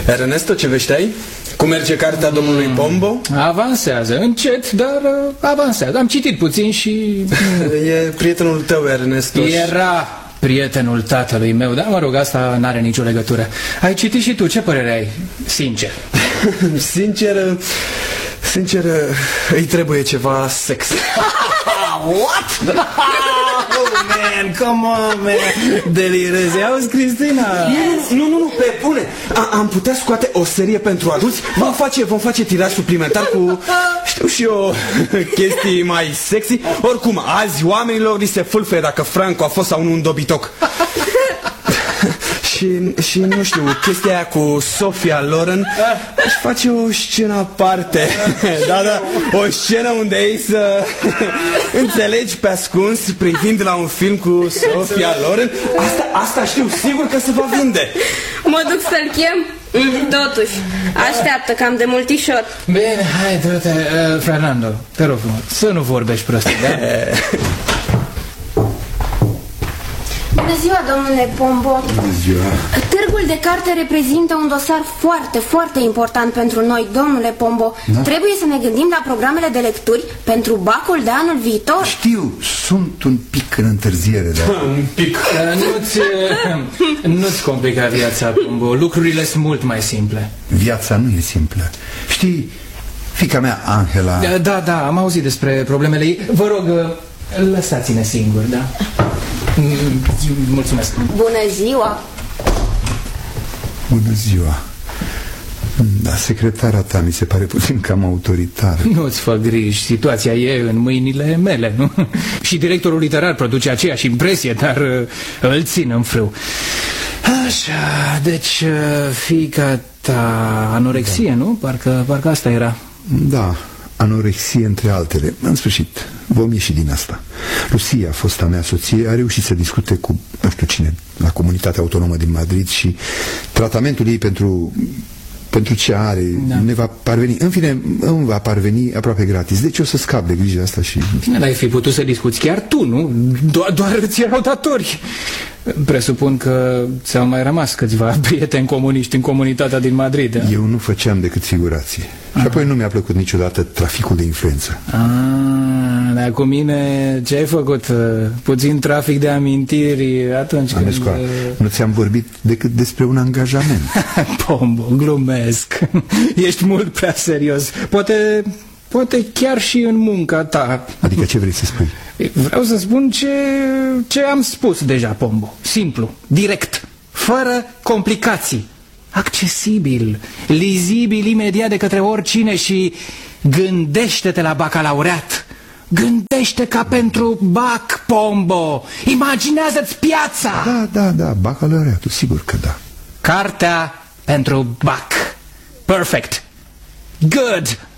Ernesto, ce vești ai? Cum merge cartea domnului Pombo? Avansează, încet, dar avansează. Am citit puțin și... E prietenul tău, Ernesto. Era prietenul tatălui meu, dar mă rog, asta n-are nicio legătură. Ai citit și tu, ce părere ai? Sincer. Sincer, îi trebuie ceva sex. What? Oh, man, come on, man. Delirezi, auzi, Cristina? Nu, pe bune. Am putea scoate o serie pentru adulți. Vom face tiraj suplimentar cu, știu și eu, chestii mai sexy. Oricum, azi oamenilor li se fâlfăie dacă Franco a fost sau nu un dobitoc. Și nu știu, chestia aia cu Sophia Loren aș face o scenă aparte. Da, o scenă unde ei să înțelegi pe ascuns privind la un film cu Sophia Loren. Asta știu sigur că se va vinde. Mă duc să-l chem? Totuși, așteaptă cam de multișor. Bine, hai, du-te, Fernando, te rog frumos, să nu vorbești prostii, da? Bună ziua, domnule Pombo. Bună ziua. Târgul de carte reprezintă un dosar foarte, foarte important pentru noi, domnule Pombo. Da? Trebuie să ne gândim la programele de lecturi pentru bacul de anul viitor. Știu, sunt un pic în întârziere, dar... Un pic. Nu-ți complica viața, Pombo. Lucrurile sunt mult mai simple. Viața nu e simplă. Știi, fiica mea, Angela... Da, am auzit despre problemele ei. Vă rog, lăsați-ne singuri, da? Mulțumesc. Bună ziua. Bună ziua. Da, secretara ta mi se pare puțin cam autoritară. Nu-ți fă griji, situația e în mâinile mele, nu? Și directorul literar produce aceeași impresie, dar îl țin în frâu. Așa, deci fiica ta anorexie, da. Nu? Parcă asta era. Da, anorexie între altele. În sfârșit, vom ieși din asta. Lucia, fosta mea soție, a reușit să discute cu, nu știu cine, la Comunitatea Autonomă din Madrid și tratamentul ei pentru ce are, da. Ne va parveni, în fine, îmi va parveni aproape gratis. Deci o să scap de grija asta și... Bine, dar ai fi putut să discuți chiar tu, nu? Doar îți erau datori. Presupun că ți-au mai rămas câțiva prieteni comuniști în comunitatea din Madrid, da? Eu nu făceam decât figurație. Și apoi nu mi-a plăcut niciodată traficul de influență. Dar cu mine ce ai făcut? Puțin trafic de amintiri atunci când... Nu ți-am vorbit decât despre un angajament. Pombo, glumesc. Ești mult prea serios. Poate chiar și în munca ta. Adică ce vrei să spui? Vreau să spun ce am spus deja, Pombo. Simplu, direct, fără complicații, accesibil, lizibil imediat de către oricine și gândește-te la bacalaureat. Gândește ca pentru bac, Pombo. Imaginează-ți piața. Da, bacalaureatul, sigur că da. Cartea pentru bac. Perfect. Good.